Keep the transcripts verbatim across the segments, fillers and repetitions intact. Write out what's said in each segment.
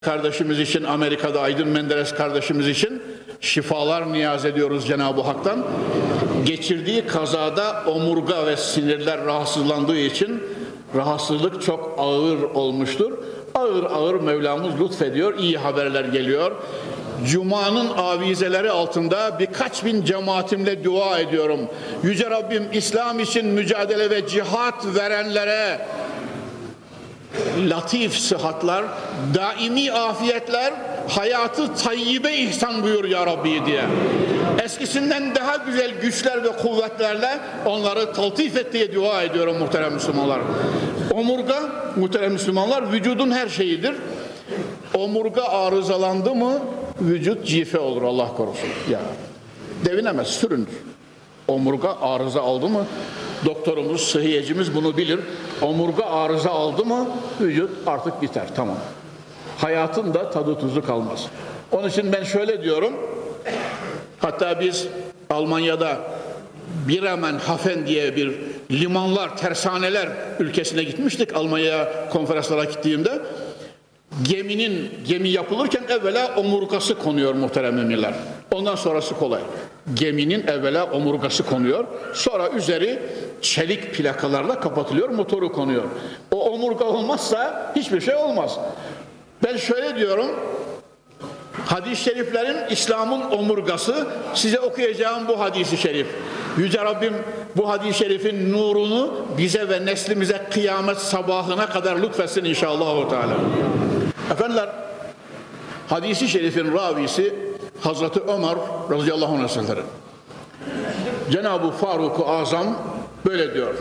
Kardeşimiz için, Amerika'da Aydın Menderes kardeşimiz için şifalar niyaz ediyoruz Cenab-ı Hak'tan. Geçirdiği kazada omurga ve sinirler rahatsızlandığı için rahatsızlık çok ağır olmuştur. Ağır ağır Mevlamız lütfediyor, iyi haberler geliyor. Cuma'nın avizeleri altında birkaç bin cemaatimle dua ediyorum. Yüce Rabbim İslam için mücadele ve cihat verenlere latif sıhhatlar, daimi afiyetler, hayatı tayyibe ihsan buyur ya Rabbi diye. Eskisinden daha güzel güçler ve kuvvetlerle onları taltif et diye dua ediyorum muhterem Müslümanlar. Omurga, muhterem Müslümanlar, vücudun her şeyidir. Omurga arızalandı mı vücut cife olur, Allah korusun. Ya, devinemez, sürünür. Omurga arıza aldı mı, doktorumuz, sıhhiyecimiz bunu bilir. Omurga arıza aldı mı vücut artık biter, tamam. Hayatın da tadı tuzu kalmaz. Onun için ben şöyle diyorum. Hatta biz Almanya'da Bremenhaven diye bir limanlar, tersaneler ülkesine gitmiştik. Almanya'ya konferanslara gittiğimde geminin gemi yapılırken evvela omurgası konuyor muhterem müminler. Ondan sonrası kolay. Geminin evvela omurgası konuyor. Sonra üzeri çelik plakalarla kapatılıyor, motoru konuyor. O omurga olmazsa hiçbir şey olmaz. Ben şöyle diyorum. Hadis-i şeriflerin İslam'ın omurgası, size okuyacağım bu hadis-i şerif. Yüce Rabbim bu hadis-i şerifin nurunu bize ve neslimize kıyamet sabahına kadar lütfetsin inşallah. Teala. Efendiler, hadis-i şerifin ravisi Hazreti Ömer radıyallahu anh hazretleri. Cenab-ı Faruk-u Azam böyle diyor.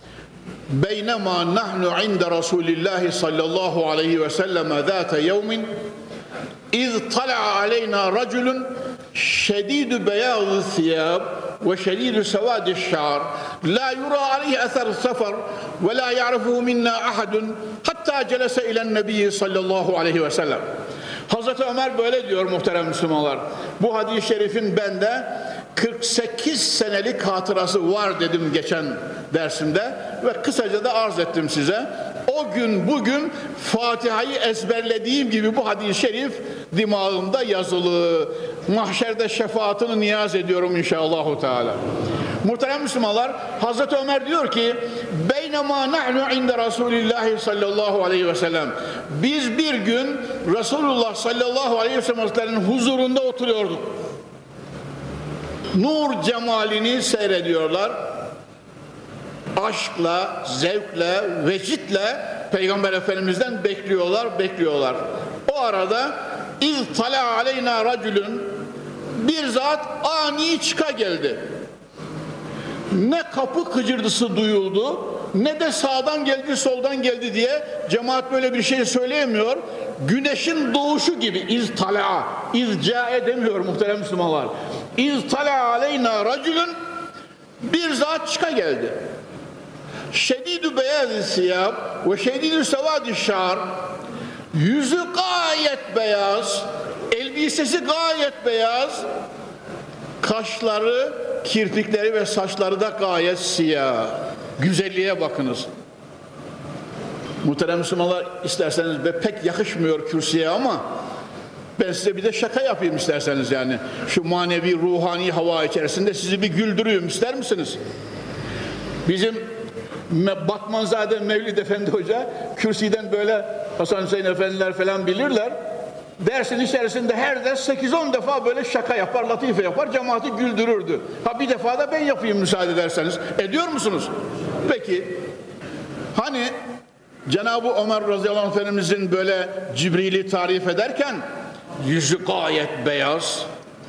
Beynema nahnu inde Resulillahi sallallahu aleyhi ve sellem zâte yevmin İz tala'a aleyna raculun şedîdü beyâzı thiyâb ve şedîdü sevâdü şâr la yura aleyhi eser sefer ve la ya'rifuhu minna ahadun hatta celese ilen nebiyyi sallallahu aleyhi ve sellem. Hazreti Ömer böyle diyor muhterem Müslümanlar. Bu hadis-i şerifin bende kırk sekiz senelik hatırası var dedim geçen dersimde ve kısaca da arz ettim size. O gün bugün Fatiha'yı ezberlediğim gibi bu hadis-i şerif dimağımda yazılı. Mahşerde şefaatini niyaz ediyorum inşallahu teala. Muhterem Müslümanlar, Hazreti Ömer diyor ki beynema nahnu inde Resulillahi sallallahu aleyhi ve sellem. Biz bir gün Resulullah sallallahu aleyhi ve sellem'in huzurunda oturuyorduk. Nur cemalini seyrediyorlar. Aşkla, zevkle, vecitle Peygamber Efendimiz'den bekliyorlar, bekliyorlar. O arada İz tala aleyna raculun, bir zat ani çıka geldi. Ne kapı kıcırdısı duyuldu, ne de sağdan geldi, soldan geldi diye cemaat böyle bir şey söyleyemiyor. Güneşin doğuşu gibi iz tala, iz cae demiyor muhterem Müslümanlar. İz tala aleyna raculun, bir zat çıka geldi. Şedidü beyaz-ı siyab ve şedidü sevâd-ı şâr, yüzü gayet beyaz, elbisesi gayet beyaz, kaşları, kirpikleri ve saçları da gayet siyah. Güzelliğe bakınız. Muhterem Müslümanlar, isterseniz ve pek yakışmıyor kürsüye ama ben size bir de şaka yapayım isterseniz yani. Şu manevi, ruhani hava içerisinde sizi bir güldürüyorum, ister misiniz? Bizim Batmanzade Mevlid Efendi Hoca kürsüden böyle Hasan Hüseyin Efendiler falan bilirler. Dersin içerisinde her ders sekiz on defa böyle şaka yapar, latife yapar, cemaati güldürürdü. Ha bir defa da ben yapayım müsaade ederseniz. Ediyor musunuz? Peki, hani Cenab-ı Ömer radıyallahu anh Efendimizin böyle Cibril'i tarif ederken yüzü gayet beyaz,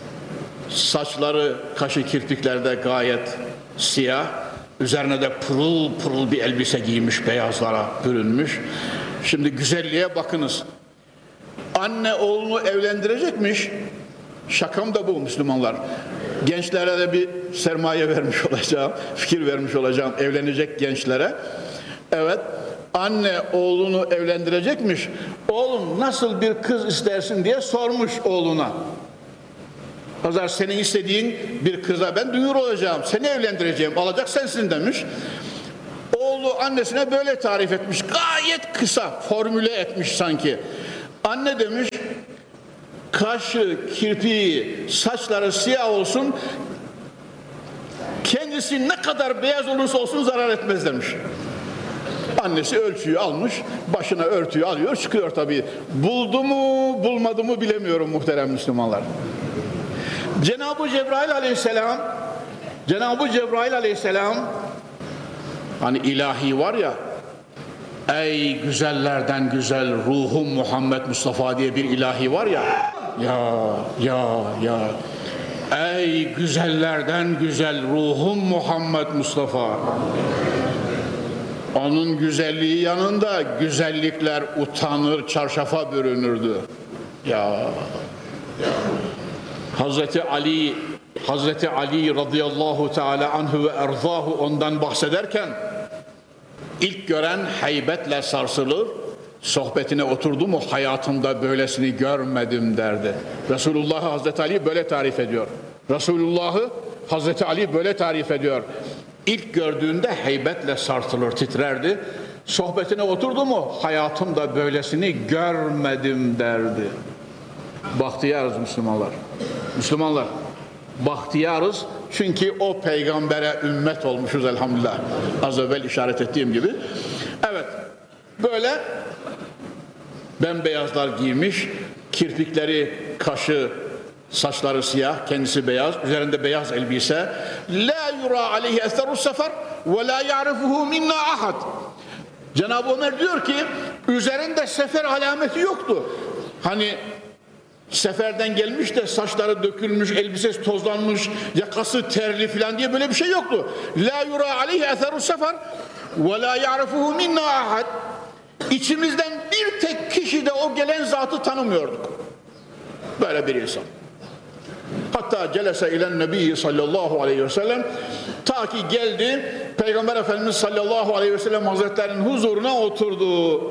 saçları, kaşı, kirpiklerde gayet siyah, üzerine de pırıl pırıl bir elbise giymiş, beyazlara bürünmüş. Şimdi güzelliğe bakınız. Anne oğlunu evlendirecekmiş. Şakam da bu Müslümanlar. Gençlere de bir sermaye vermiş olacağım, fikir vermiş olacağım evlenecek gençlere. Evet, anne oğlunu evlendirecekmiş. Oğlum nasıl bir kız istersin diye sormuş oğluna. Pazar senin istediğin bir kıza ben dünür olacağım, seni evlendireceğim, alacak sensin demiş. Oğlu annesine böyle tarif etmiş, gayet kısa formüle etmiş sanki. Anne demiş, kaşı, kirpiği, saçları siyah olsun, kendisi ne kadar beyaz olursa olsun zarar etmez demiş. Annesi ölçüyü almış, başına örtüyü alıyor, çıkıyor tabii. Buldu mu, bulmadı mı bilemiyorum muhterem Müslümanlar. Cenab-ı Cebrail aleyhisselam, Cenab-ı Cebrail aleyhisselam, hani ilahi var ya, ey güzellerden güzel ruhum Muhammed Mustafa diye bir ilahi var ya, ya, ya, ya, ey güzellerden güzel ruhum Muhammed Mustafa. Onun güzelliği yanında güzellikler utanır, çarşafa bürünürdü. Ya, ya. Hazreti Ali, Hazreti Ali radıyallahu teala anhu ve erzahu ondan bahsederken ilk gören heybetle sarsılır, sohbetine oturdu mu hayatımda böylesini görmedim derdi. Resulullah'ı Hazreti Ali böyle tarif ediyor. Resulullah'ı Hazreti Ali böyle tarif ediyor. İlk gördüğünde heybetle sarsılır, titrerdi. Sohbetine oturdu mu hayatımda böylesini görmedim derdi. Bahtiyarız Müslümanlar. Müslümanlar, bahtiyarız çünkü o peygambere ümmet olmuşuz elhamdülillah. Az evvel işaret ettiğim gibi. Evet, böyle bembeyazlar giymiş, kirpikleri, kaşı, saçları siyah, kendisi beyaz, üzerinde beyaz elbise. La yura aleyhi eserus sefer ve la ya'rifuhu minna ahad. Cenab-ı Ömer diyor ki üzerinde sefer alameti yoktu. Hani seferden gelmiş de saçları dökülmüş, elbisesi tozlanmış, yakası terli falan diye böyle bir şey yoktu. La yura aleyhi eserus sefer ve la ya'rifuhu minna ahad. İçimizden bir tek kişi de o gelen zatı tanımıyorduk. Böyle bir insan. Hatta celese ilen nebiyyi sallallahu aleyhi ve sellem, ta ki geldi Peygamber Efendimiz sallallahu aleyhi ve sellem Hazretlerinin huzuruna oturdu.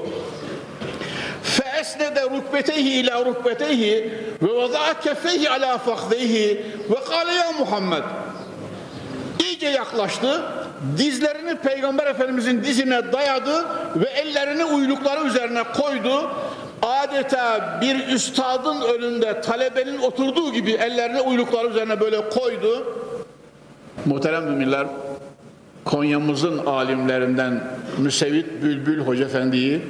Feesnede rukbeteyhi ila rukbeteyhi ve vada'a keffeyhi ala fakhdeyhi ve kâle ya Muhammed. İyice yaklaştı, dizlerini Peygamber Efendimizin dizine dayadı ve ellerini uylukları üzerine koydu. Adeta bir üstadın önünde talebenin oturduğu gibi ellerini uylukları üzerine böyle koydu. Muhterem müminler, Konya'mızın alimlerinden Müsevit Bülbül Hoca Efendi'yi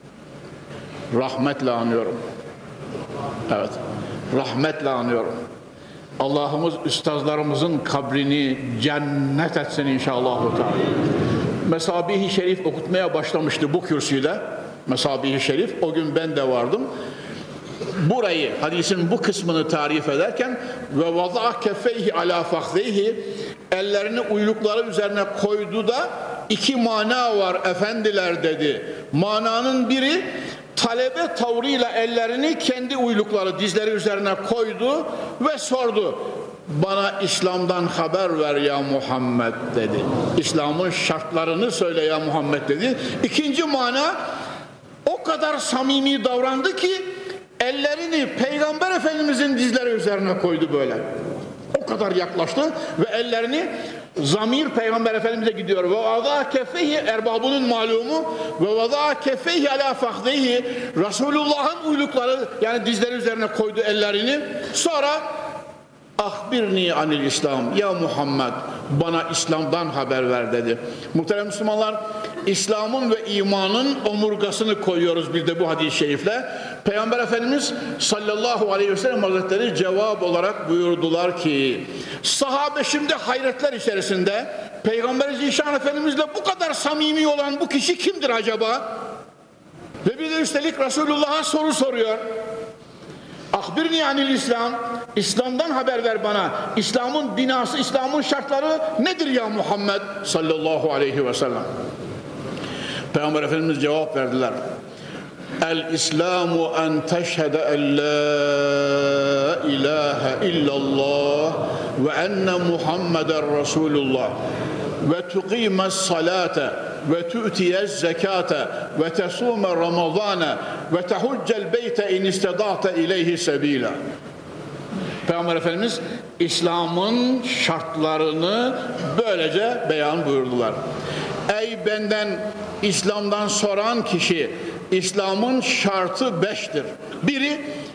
rahmetle anıyorum. Evet, rahmetle anıyorum. Allah'ımız üstazlarımızın kabrini cennet etsin inşallah. Mesabih-i Şerif okutmaya başlamıştı bu kürsüyle. Mesabih-i Şerif, o gün ben de vardım. Burayı, hadisin bu kısmını tarif ederken ve vada'a keffeyhi ala fakhdeyhi, ellerini uylukları üzerine koydu da iki mana var efendiler dedi. Mananın biri, talebe tavrıyla ellerini kendi uylukları, dizleri üzerine koydu ve sordu. Bana İslam'dan haber ver ya Muhammed dedi. İslam'ın şartlarını söyle ya Muhammed dedi. İkinci mana, o kadar samimi davrandı ki ellerini Peygamber Efendimizin dizleri üzerine koydu böyle. O kadar yaklaştı ve ellerini, zamir Peygamber Efendimiz'e gidiyor. Ve vada'a keffeyhi, erbabının malumu, ve vada'a keffeyhi ala fakhdeyhi, Resulullah'ın uylukları yani dizleri üzerine koydu ellerini. Sonra ahbirni anil İslam ya Muhammed, bana İslam'dan haber ver dedi. Muhterem Müslümanlar, İslam'ın ve imanın omurgasını koyuyoruz bir de bu hadis-i şerifle. Peygamber Efendimiz sallallahu aleyhi ve sellem Hazretleri cevap olarak buyurdular ki, sahabe şimdi hayretler içerisinde, Peygamber-i Zişan Efendimizle bu kadar samimi olan bu kişi kimdir acaba? Ve bir de üstelik Resulullah'a soru soruyor. Ahbirni anil İslam, İslam'dan haber ver bana. İslam'ın binası, İslam'ın şartları nedir ya Muhammed sallallahu aleyhi ve sellem? Peygamber Efendimiz cevap verdiler. El-İslamu en teşhede en la ilahe illallah ve enne Muhammeden Resulullah ve tuqîmes salate ve tu'tiyez zekate ve tesume ramazane ve tehuccel beyte in isteda'te ileyhi sebila. Peygamber Efendimiz İslam'ın şartlarını böylece beyan buyurdular. Ey benden İslam'dan soran kişi, İslam'ın şartı beştir. Biri,